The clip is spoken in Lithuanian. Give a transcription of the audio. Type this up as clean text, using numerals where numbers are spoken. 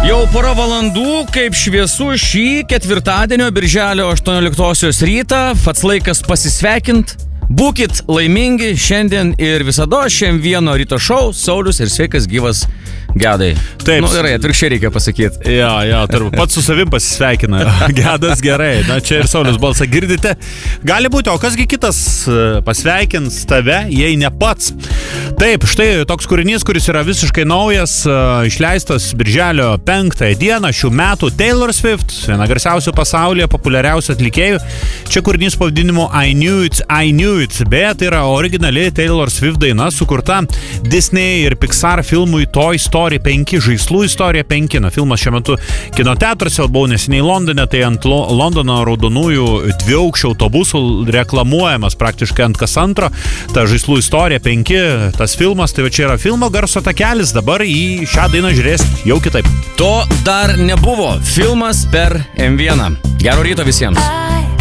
Jau pora valandų, kaip šviesu šį ketvirtadienio birželio 18 rytą, pats laikas pasisveikint. Būkit laimingi šiandien ir visada šiandien vieno ryto šou, Saulius ir sveikas gyvas Gedai. Taip. Gerai, atvirkščiai reikia pasakyti. Jo, turbūt pats su savim pasisveikina. Gedas gerai. Na, čia ir Saulius balsą girdite. Gali būti, o kasgi kitas pasveikins tave, jei ne pats. Taip, štai toks kūrinys, kuris yra visiškai naujas, išleistas birželio 5 dieną šių metų. Taylor Swift, viena garsiausių pasaulyje, populiariausių atlikėjų. Čia kūrinys pavadinimu I Knew It. Beje, tai yra originali Taylor Swift daina, sukurta Disney ir Pixar filmui Toy Story 5, Žaislų istorija 5. Na, filmas šiuo metu kino teatruose, buvau neseniai Londone, tai ant Londono raudonųjų dviaukščių autobusų reklamuojamas praktiškai ant kas antro. Ta Žaislų istorija 5, tas filmas, tai va čia yra filmo garso takelis, dabar į šią dainą žiūrės jau kitaip. To dar nebuvo. Filmas per M1. Gero ryto visiems.